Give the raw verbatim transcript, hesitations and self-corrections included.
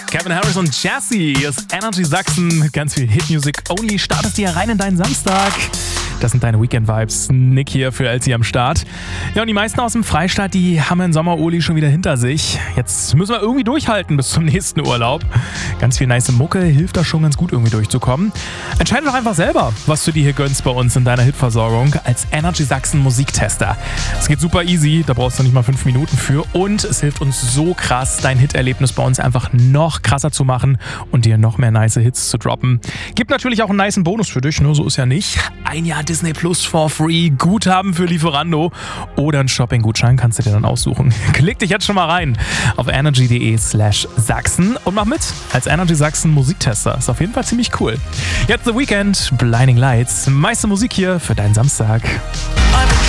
Calvin Harris und Jazzy ist Energy Sachsen. Ganz viel Hit-Music only. Startest dir rein in deinen Samstag. Das sind deine Weekend-Vibes. Nick hier für L C am Start. Ja, und die meisten aus dem Freistaat, die haben den Sommer-Uli schon wieder hinter sich. Jetzt müssen wir irgendwie durchhalten bis zum nächsten Urlaub. Ganz viel nice Mucke hilft da schon ganz gut irgendwie durchzukommen. Entscheide doch einfach selber, was du dir hier gönnst bei uns in deiner Hitversorgung als Energy Sachsen Musiktester. Es geht super easy, da brauchst du nicht mal fünf Minuten für. Und es hilft uns so krass, dein Hiterlebnis bei uns einfach noch krasser zu machen und dir noch mehr nice Hits zu droppen. Gibt natürlich auch einen nicen Bonus für dich, nur so ist ja nicht. Ein Jahr Disney Plus for free, Guthaben für Lieferando oder einen Shopping-Gutschein kannst du dir dann aussuchen. Klick dich jetzt schon mal rein auf energy.de slash Sachsen und mach mit als Energy Sachsen Musiktester. Ist auf jeden Fall ziemlich cool. Jetzt The Weekend, Blinding Lights, meiste Musik hier für deinen Samstag.